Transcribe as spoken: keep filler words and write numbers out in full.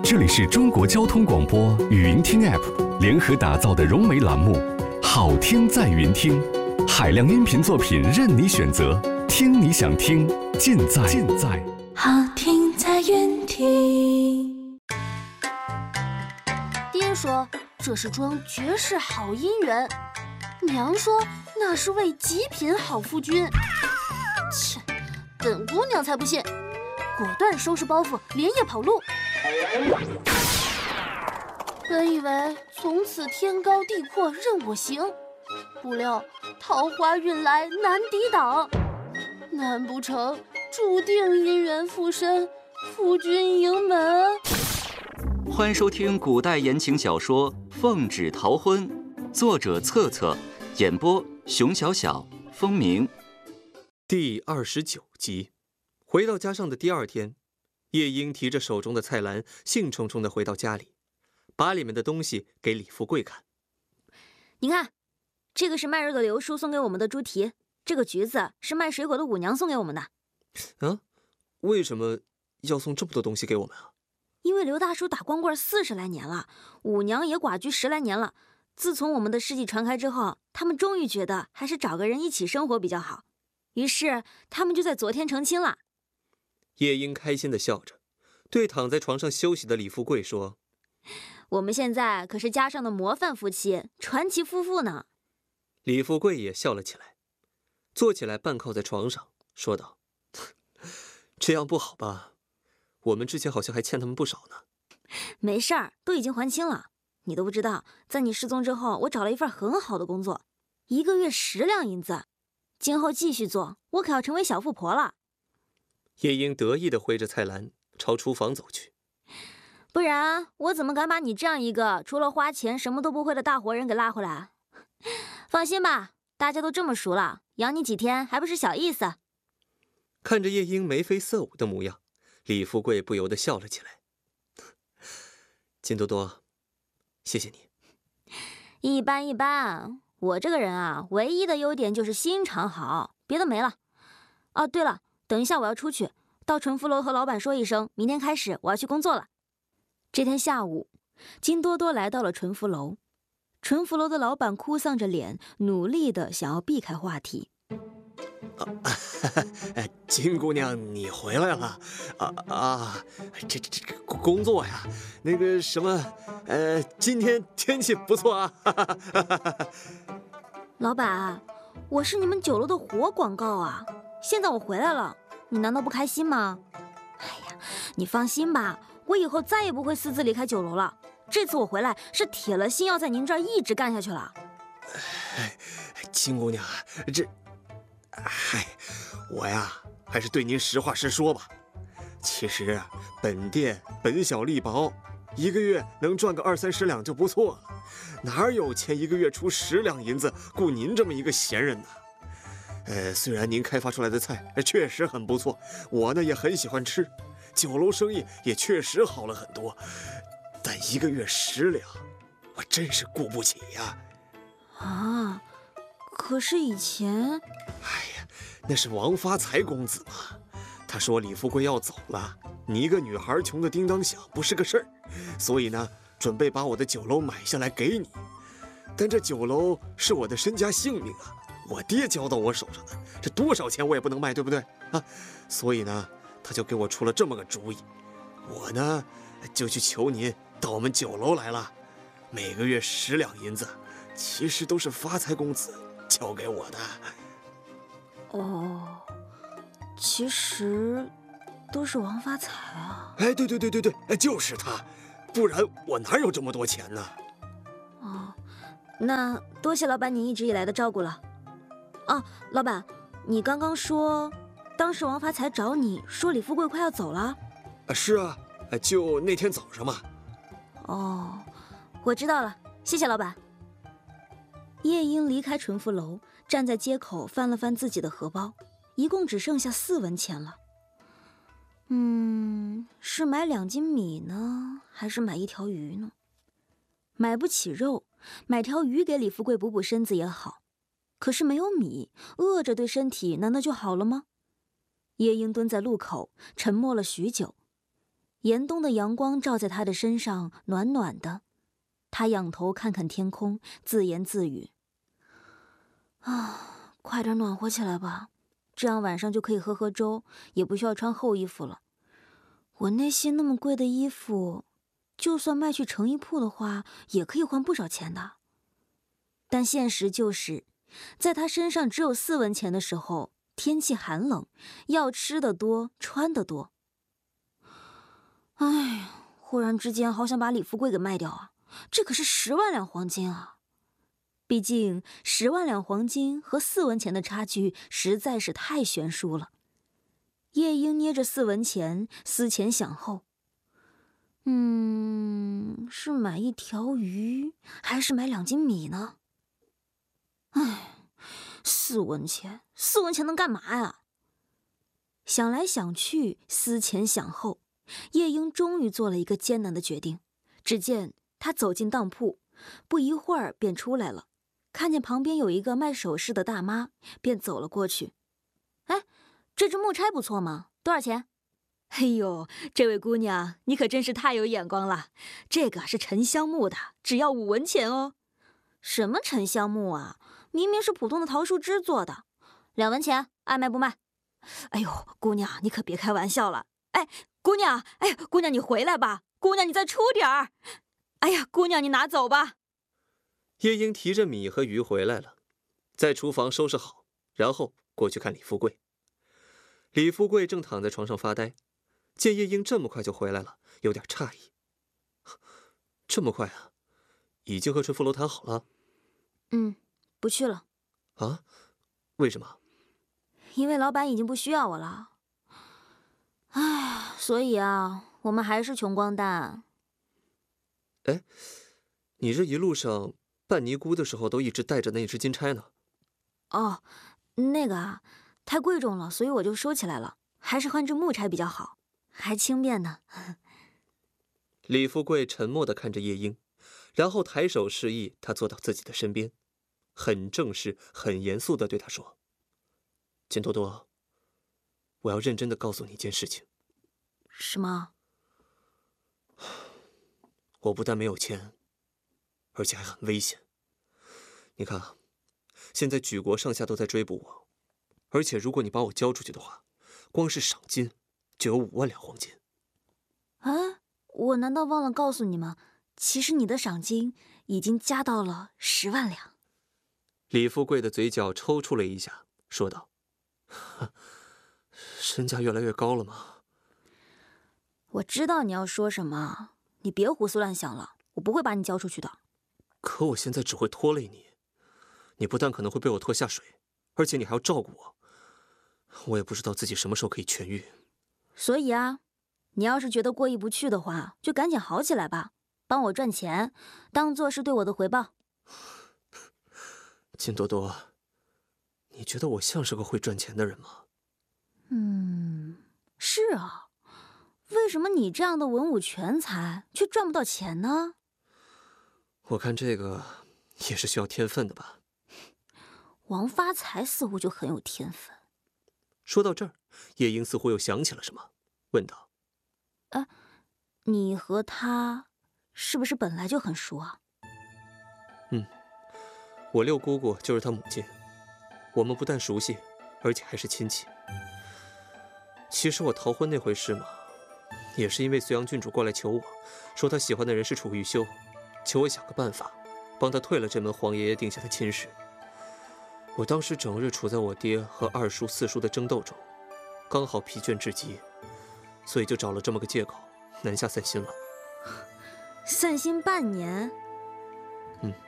这里是中国交通广播语音听 App 联合打造的融媒栏目《好听在云听》，海量音频作品任你选择，听你想听，尽在尽在好听在云听。 爹说这是桩绝世好姻缘，娘说那是位极品好夫君。切，本姑娘才不信，果断收拾包袱，连夜跑路。本以为从此天高地阔任我行，不料桃花运来难抵挡，难不成注定姻缘附身，夫君迎门？ 欢迎收听古代言情小说《奉旨逃婚》，作者策策，演播熊小小、风鸣。 第二十九集。回到家上的第二天，叶英提着手中的菜篮，兴冲冲地回到家里，把里面的东西给李富贵看。 你看，这个是卖肉的刘叔送给我们的猪蹄，这个橘子是卖水果的五娘送给我们的。 啊，为什么要送这么多东西给我们啊？ 因为刘大叔打光棍四十来年了，五娘也寡居十来年了。自从我们的事迹传开之后，他们终于觉得还是找个人一起生活比较好，于是他们就在昨天成亲了。 叶英开心地笑着，对躺在床上休息的李富贵说： 我们现在可是家上的模范夫妻，传奇夫妇呢。 李富贵也笑了起来，坐起来半靠在床上，说道：这样不好吧？我们之前好像还欠他们不少呢。 没事儿，都已经还清了。你都不知道，在你失踪之后，我找了一份很好的工作，一个月十两银子，今后继续做，我可要成为小富婆了。 叶英得意地挥着菜篮朝厨房走去。 不然我怎么敢把你这样一个除了花钱什么都不会的大活人给拉回来？放心吧，大家都这么熟了，养你几天还不是小意思。 看着叶英眉飞色舞的模样，李富贵不由得笑了起来。金多多，谢谢你。 一般一般，我这个人啊，唯一的优点就是心肠好，别的没了。哦，对了，等一下我要出去，到纯福楼和老板说一声，明天开始我要去工作了。这天下午，金多多来到了纯福楼。纯福楼的老板哭丧着脸，努力的想要避开话题。 啊、金姑娘，你回来了啊啊！这这这工作呀，那个什么，呃，今天天气不错啊。 老板，我是你们酒楼的活广告啊，现在我回来了，你难道不开心吗？哎呀，你放心吧，我以后再也不会私自离开酒楼了。这次我回来是铁了心要在您这儿一直干下去了。 哎，金姑娘，这，嗨，我呀，还是对您实话实说吧。其实本店本小利薄，一个月能赚个二三十两就不错了，哪有钱一个月出十两银子雇您这么一个闲人呢？呃，虽然您开发出来的菜确实很不错，我呢也很喜欢吃，酒楼生意也确实好了很多，但一个月十两，我真是雇不起呀。 啊，可是以前…… 哎呀，那是王发财公子嘛。他说李富贵要走了，你一个女孩穷得叮当响，不是个事儿，所以呢，准备把我的酒楼买下来给你。但这酒楼是我的身家性命啊，我爹交到我手上的，这多少钱我也不能卖，对不对啊？所以呢，他就给我出了这么个主意，我呢就去求您到我们酒楼来了，每个月十两银子，其实都是发财公子交给我的。 哦，其实都是王发财啊。 哎，对对对对对，就是他，不然我哪有这么多钱呢？ 哦，那多谢老板你一直以来的照顾了。哦，老板，你刚刚说，当时王发财找你说李富贵快要走了？ 啊，是啊，就那天早上嘛。 哦，我知道了，谢谢老板。叶英离开纯福楼，站在街口翻了翻自己的荷包，一共只剩下四文钱了。嗯，是买两斤米呢，还是买一条鱼呢？买不起肉，买条鱼给李富贵补补身子也好。可是没有米，饿着对身体难道就好了吗？叶英蹲在路口，沉默了许久。 严冬的阳光照在他的身上，暖暖的。他仰头看看天空，自言自语：“啊，快点暖和起来吧，这样晚上就可以喝喝粥，也不需要穿厚衣服了。我那些那么贵的衣服，就算卖去成衣铺的话，也可以换不少钱的。但现实就是，在他身上只有四文钱的时候，天气寒冷，要吃的多，穿的多。哎，忽然之间好想把李富贵给卖掉啊！这可是十万两黄金啊！毕竟十万两黄金和四文钱的差距实在是太悬殊了。夜莺捏着四文钱，思前想后，嗯，是买一条鱼，还是买两斤米呢？哎，四文钱，四文钱能干嘛呀？想来想去，思前想后，夜莺终于做了一个艰难的决定。只见他走进当铺，不一会儿便出来了，看见旁边有一个卖首饰的大妈，便走了过去。哎，这只木钗不错嘛，多少钱？哎呦，这位姑娘，你可真是太有眼光了，这个是沉香木的，只要五文钱哦。什么沉香木啊，明明是普通的桃树枝做的，两文钱，爱卖不卖？哎呦，姑娘，你可别开玩笑了。哎，姑娘，哎，姑娘你回来吧，姑娘你再出点儿。哎呀，姑娘你拿走吧。 夜莺提着米和鱼回来了，在厨房收拾好，然后过去看李富贵。李富贵正躺在床上发呆，见夜莺这么快就回来了，有点诧异。这么快啊？已经和陈福楼谈好了？ 嗯，不去了。 啊？为什么？ 因为老板已经不需要我了。唉，所以啊，我们还是穷光蛋。 哎，你这一路上扮尼姑的时候都一直带着那只金钗呢？ 哦，那个啊，太贵重了，所以我就收起来了。还是换只木钗比较好，还轻便呢。 李富贵沉默地看着夜莺，然后抬手示意他坐到自己的身边，很正式、很严肃地对他说：“金多多，我要认真地告诉你一件事情。” 什么？ 我不但没有钱，而且还很危险。你看啊，现在举国上下都在追捕我，而且如果你把我交出去的话，光是赏金就有五万两黄金。 啊，我难道忘了告诉你们，其实你的赏金已经加到了十万两。 李富贵的嘴角抽搐了一下，说道：“身价越来越高了吗？” 我知道你要说什么，你别胡思乱想了，我不会把你交出去的。 可我现在只会拖累你，你不但可能会被我拖下水，而且你还要照顾我，我也不知道自己什么时候可以痊愈。 所以啊，你要是觉得过意不去的话，就赶紧好起来吧，帮我赚钱，当做是对我的回报。 金多多，你觉得我像是个会赚钱的人吗？ 嗯，是啊。为什么你这样的文武全才却赚不到钱呢？ 我看这个也是需要天分的吧。 王发财似乎就很有天分。 说到这儿，夜莺似乎又想起了什么，问道：“ 啊，你和他是不是本来就很熟啊？” 嗯，我六姑姑就是他母亲，我们不但熟悉，而且还是亲戚。其实我逃婚那回事嘛，也是因为隋阳郡主过来求我，说他喜欢的人是楚玉修，求我想个办法，帮他退了这门皇爷爷定下的亲事。我当时整日处在我爹和二叔、四叔的争斗中，刚好疲倦至极，所以就找了这么个借口南下散心了。 散心半年？ 嗯。